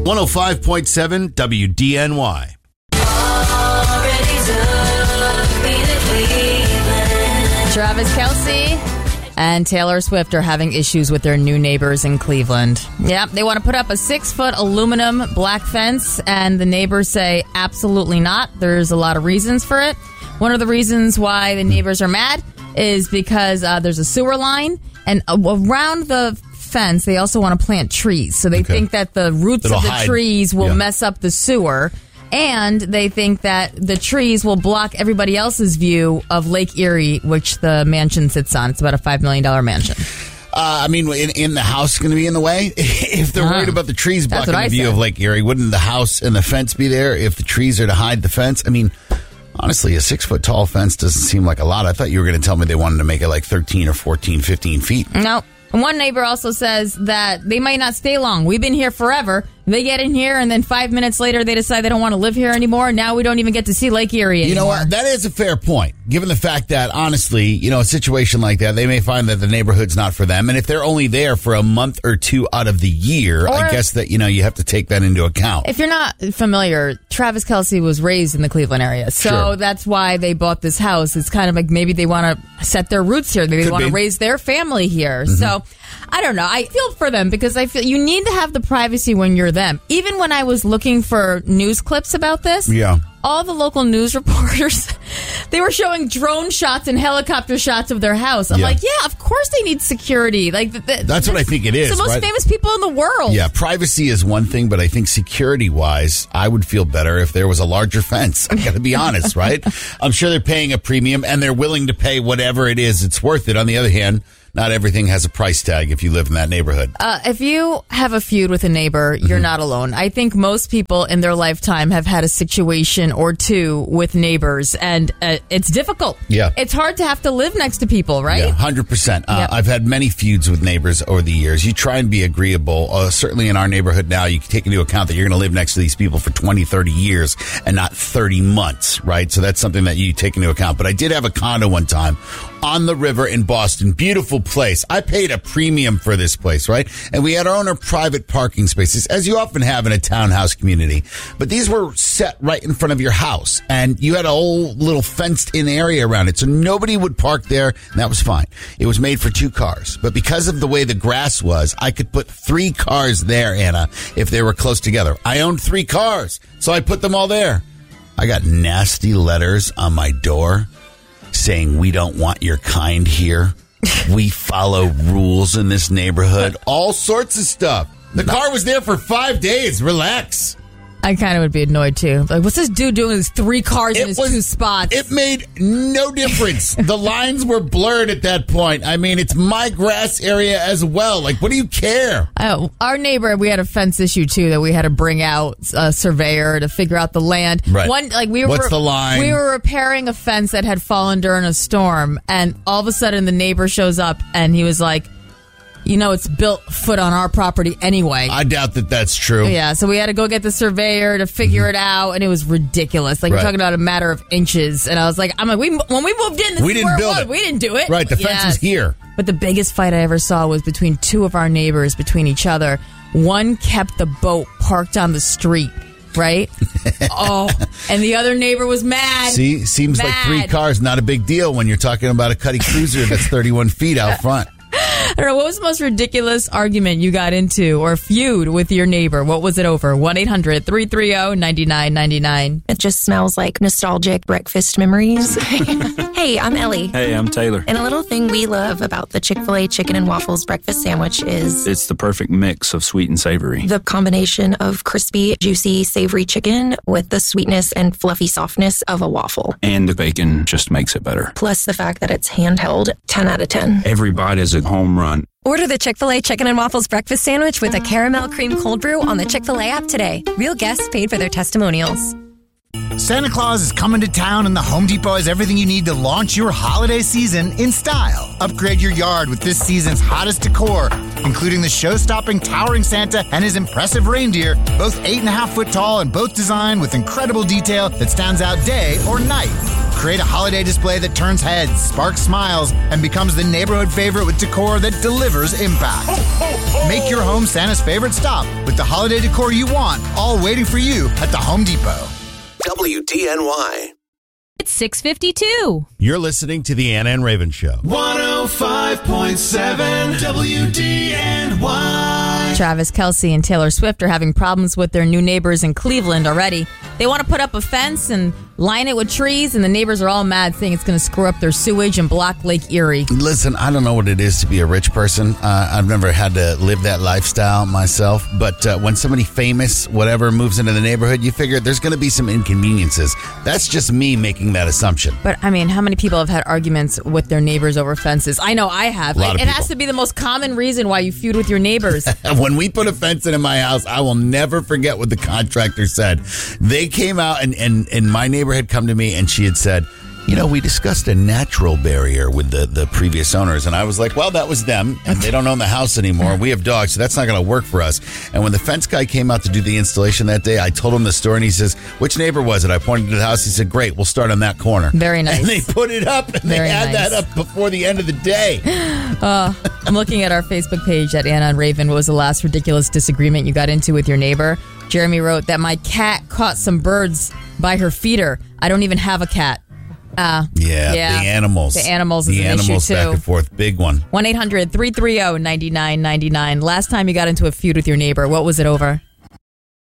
105.7 WDNY. Travis Kelce and Taylor Swift are having issues with their new neighbors in Cleveland. Yep, they want to put up a 6-foot aluminum black fence, and the neighbors say absolutely not. There's a lot of reasons for it. One of the reasons why the neighbors are mad is because there's a sewer line, and around the fence they also want to plant trees. So they think that the roots of the trees will mess up the sewer. And they think that the trees will block everybody else's view of Lake Erie, which the mansion sits on. It's about a $5 million mansion. In the house going to be in the way? If they're worried about the trees blocking the view of Lake Erie, wouldn't the house and the fence be there if the trees are to hide the fence? I mean, honestly, a 6-foot tall fence doesn't seem like a lot. I thought you were going to tell me they wanted to make it like 13 or 14, 15 feet. No. One neighbor also says that they might not stay long. We've been here forever. They get in here, and then 5 minutes later, they decide they don't want to live here anymore. Now we don't even get to see Lake Erie anymore. You know what? That is a fair point, given the fact that, honestly, a situation like that, they may find that the neighborhood's not for them. And if they're only there for a month or two out of the year, I guess that, you have to take that into account. If you're not familiar, Travis Kelce was raised in the Cleveland area. So that's why they bought this house. It's kind of like maybe they want to set their roots here. Maybe they want to raise their family here. Mm-hmm. So I don't know. I feel for them because I feel you need to have the privacy when you're them. Even when I was looking for news clips about this, all the local news reporters, they were showing drone shots and helicopter shots of their house. I'm like, of course they need security. Like that's what I think it is. It's the most famous people in the world. Yeah, privacy is one thing, but I think security-wise, I would feel better if there was a larger fence. I got to be honest, right? I'm sure they're paying a premium, and they're willing to pay whatever it is. It's worth it. On the other hand, not everything has a price tag if you live in that neighborhood. If you have a feud with a neighbor, you're not alone. I think most people in their lifetime have had a situation or two with neighbors, and it's difficult. Yeah. It's hard to have to live next to people, right? Yeah, 100%. I've had many feuds with neighbors over the years. You try and be agreeable. Certainly in our neighborhood now, you can take into account that you're going to live next to these people for 20, 30 years and not 30 months, right? So that's something that you take into account. But I did have a condo one time on the river in Boston. Beautiful place. I paid a premium for this place, right? And we had our own private parking spaces, as you often have in a townhouse community. But these were set right in front of your house, and you had a whole little fenced-in area around it, so nobody would park there, and that was fine. It was made for 2 cars. But because of the way the grass was, I could put 3 cars there, Anna, if they were close together. I owned 3 cars, so I put them all there. I got nasty letters on my door saying, "We don't want your kind here. We follow rules in this neighborhood." All sorts of stuff. The car was there for 5 days. Relax. I kind of would be annoyed, too. Like, what's this dude doing with his 3 cars in his 2 spots? It made no difference. The lines were blurred at that point. I mean, it's my grass area as well. Like, what do you care? Oh, our neighbor, we had a fence issue, too, that we had to bring out a surveyor to figure out the land. Right. What's the line? We were repairing a fence that had fallen during a storm, and all of a sudden the neighbor shows up, and he was like, it's built foot on our property anyway. I doubt that that's true. Yeah, so we had to go get the surveyor to figure it out, and it was ridiculous. Like, we're talking about a matter of inches. And I was like, when we moved in, we didn't build it. We didn't do it. Right, the fence was here. But the biggest fight I ever saw was between 2 of our neighbors, between each other. One kept the boat parked on the street. Right? And the other neighbor was mad. See, seems like 3 cars, not a big deal when you're talking about a Cuddy Cruiser that's 31 feet out front. I don't know, what was the most ridiculous argument you got into or feud with your neighbor? What was it over? 1-800-330-9999. It just smells like nostalgic breakfast memories. Hey, I'm Ellie. Hey, I'm Taylor. And a little thing we love about the Chick-fil-A Chicken and Waffles breakfast sandwich is... it's the perfect mix of sweet and savory. The combination of crispy, juicy, savory chicken with the sweetness and fluffy softness of a waffle. And the bacon just makes it better. Plus the fact that it's handheld, 10 out of 10. Every bite is a home run. Order the Chick-fil-A Chicken and Waffles breakfast sandwich with a caramel cream cold brew on the Chick-fil-A app today. Real guests paid for their testimonials. Santa Claus is coming to town, and the Home Depot has everything you need to launch your holiday season in style. Upgrade your yard with this season's hottest decor, including the show-stopping towering Santa and his impressive reindeer, both 8.5 foot tall and both designed with incredible detail that stands out day or night. Create a holiday display that turns heads, sparks smiles, and becomes the neighborhood favorite with decor that delivers impact. Make your home Santa's favorite stop with the holiday decor you want, all waiting for you at the Home Depot. WDNY. It's 6:52. You're listening to the Anna and Raven Show. 105.7 WDNY. Travis Kelce and Taylor Swift are having problems with their new neighbors in Cleveland already. They want to put up a fence and line it with trees, and the neighbors are all mad, saying it's going to screw up their sewage and block Lake Erie. Listen, I don't know what it is to be a rich person. I've never had to live that lifestyle myself. But when somebody famous, whatever, moves into the neighborhood, you figure there's going to be some inconveniences. That's just me making that assumption. But, I mean, how many people have had arguments with their neighbors over fences? I know I have. A lot of It has people. to be the most common reason why you feud with your neighbors. When we put a fence in my house, I will never forget what the contractor said. They came out and my neighbor had come to me and she had said, you know, we discussed a natural barrier with the previous owners. And I was like, well, that was them. And they don't own the house anymore. We have dogs, so that's not going to work for us. And when the fence guy came out to do the installation that day, I told him the story and he says, which neighbor was it? I pointed to the house. He said, great, we'll start on that corner. Very nice. And they put it up and Very they had nice. that up before the end of the day. I'm looking at our Facebook page at Anna and Raven. What was the last ridiculous disagreement you got into with your neighbor? Jeremy wrote that my cat caught some birds by her feeder. I don't even have a cat. Yeah, the animals. The animals is the an animals issue, back too. and forth. Big one. 1-800-330-9999. Last time you got into a feud with your neighbor, what was it over?